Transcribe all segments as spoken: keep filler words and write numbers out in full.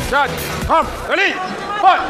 站，二，得力，快！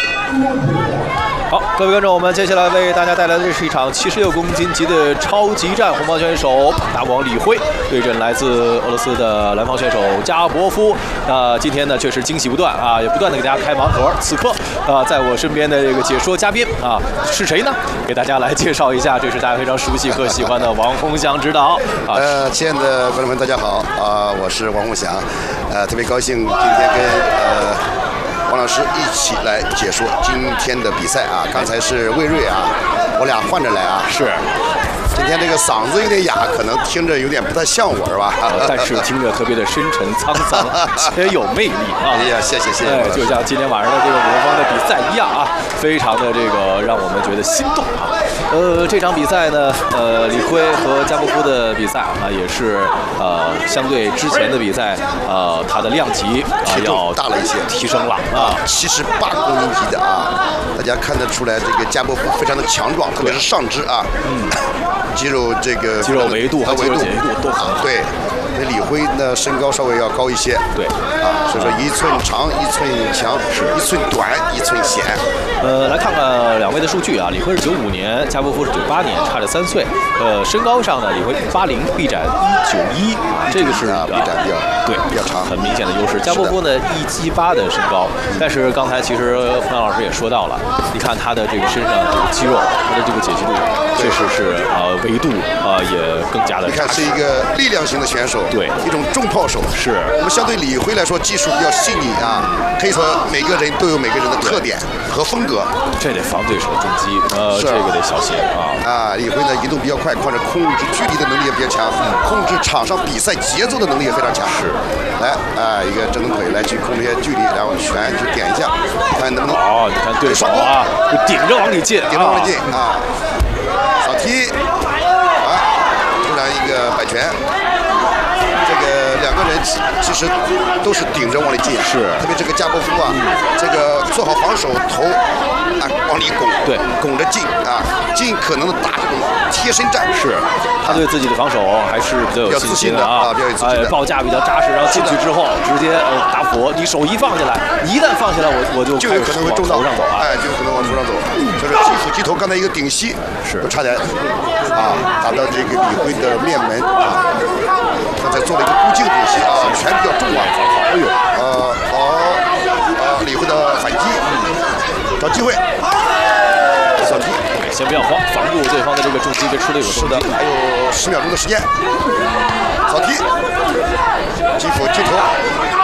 好，各位观众，我们接下来为大家带来的这是一场七十六公斤级的超级战，红方选手大王李辉对阵来自俄罗斯的蓝方选手加波夫。那、呃、今天呢，确实惊喜不断啊，也不断的给大家开盲盒。此刻啊、呃，在我身边的这个解说嘉宾啊是谁呢？给大家来介绍一下，这是大家非常熟悉和喜欢的王洪祥指导。啊、 呃，亲爱的观众们，大家好啊、呃，我是王洪祥，呃，特别高兴今天跟呃。王老师一起来解说今天的比赛啊！刚才是魏瑞啊，我俩换着来啊。 是。 今天这个嗓子有点哑，可能听着有点不太像我，是吧？ 呃、但是听着特别的深沉沧桑，且有魅力啊！ 哎呀，谢谢谢谢、 哎！就像今天晚上的这个我方的比赛一样啊，非常的这个让我们觉得心动啊。呃，这场比赛呢，呃，李辉和加波夫的比赛啊，也是呃，相对之前的比赛，呃，他的量级啊要大了一些， 提升了啊， 七十八公斤级的啊，大家看得出来，这个加波夫非常的强壮，特别是上肢啊，嗯，肌肉这个肌肉维度和维度解度都很好。 对，那李辉呢身高稍微要高一些， 对， 啊，所以说一寸长一寸强，是一寸短一寸险。 呃，来看看两位的数据啊，李辉是九五年，加波夫是九八年，差着三岁。呃，身高上呢，李辉一八零，臂展一九一，这个是啊，臂展比较对比较长， 很明显的优势。加波夫呢一七八的身高，但是刚才其实范老师也说到了，你看他的这个身上这个肌肉，他的这个解析度，确实是呃维度啊、呃、也更加的。 你看是一个力量型的选手， 对， 一种重炮手。 是。 那么相对李辉来说，技术比较细腻啊，可以说每个人都有每个人的特点和风格。 这得防对手重击，呃，这个得小心啊。 啊，李辉呢移动比较快，或者控制距离的能力也比较强，控制场上比赛节奏的能力也非常强。 是。 来啊，一个正腿来去控制一些距离，然后拳去点一下，看能不能。 哦，你看对手啊，就顶着往里进， 顶着往里进啊，扫踢，啊，突然一个摆拳。这个两个人其实都是顶着往里进， 是， 特别这个加波夫啊，这个做好防守，头啊往里拱， 对， 拱着进啊，尽可能的打这种贴身战。 是，他对自己的防守还是比较有信心的啊， 比较有自信的， 哎，报价比较扎实，然后进去之后直接呃打佛，你手一放下来，你一旦放下来，我我就就有可能会中到头上走啊， 哎，就有可能往头上走，就是击斧击头，刚才一个顶膝是差点啊打到这个李辉的面门啊。刚才做了一个孤颈顶膝啊，拳比较重啊，哎呦，呃，好，呃，李辉的反击，找机会，扫踢， 先不要慌，防住对方的这个重击，别吃了有重击， 还有十秒钟的时间，扫踢，击斧击头。